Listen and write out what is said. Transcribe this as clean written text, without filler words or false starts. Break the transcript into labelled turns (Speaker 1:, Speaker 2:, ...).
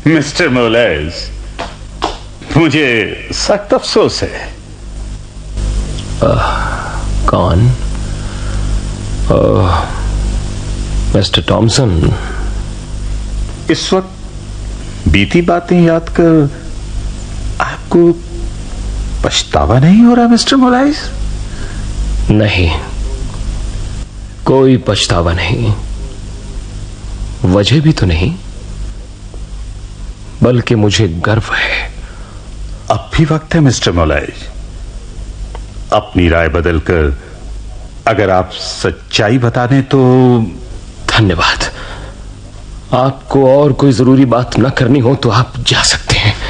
Speaker 1: Mister मोलेस, मुझे सख्त अफसोस है।
Speaker 2: कौन? मिस्टर टॉमसन,
Speaker 1: इस वक्त बीती बातें याद कर आपको पछतावा नहीं हो रहा मिस्टर मोलेस?
Speaker 2: नहीं, कोई पछतावा नहीं। वजह भी तो नहीं, बल्कि मुझे गर्व है।
Speaker 1: अब भी वक्त है मिस्टर मोलेस। अपनी राय बदलकर अगर आप सच्चाई बता दें तो।
Speaker 2: धन्यवाद। आपको और कोई जरूरी बात न करनी हो तो आप जा सकते हैं।